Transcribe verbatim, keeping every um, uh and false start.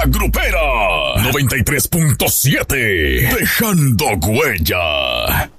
Grupera noventa y tres punto siete. Dejando huella.